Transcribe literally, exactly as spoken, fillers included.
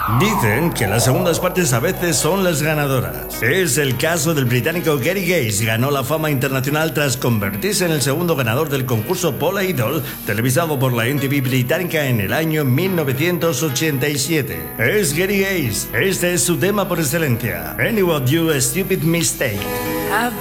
Dicen que las segundas partes a veces son las ganadoras. Es el caso del británico Gary Gaze. Ganó la fama internacional tras convertirse en el segundo ganador del concurso Pole Idol, televisado por la M T V británica en el año mil novecientos ochenta y siete. Es Gary Gaze. Este es su tema por excelencia. Any What You a Stupid Mistake.